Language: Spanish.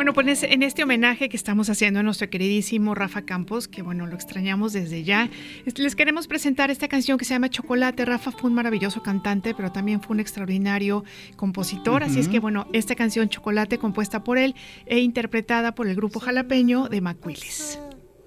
Bueno, pues en este homenaje que estamos haciendo a nuestro queridísimo Rafa Campos, que bueno, lo extrañamos desde ya, les queremos presentar esta canción que se llama Chocolate. Rafa fue un maravilloso cantante, pero también fue un extraordinario compositor, así es que bueno, esta canción Chocolate, compuesta por él e interpretada por el grupo jalapeño de Macuiles.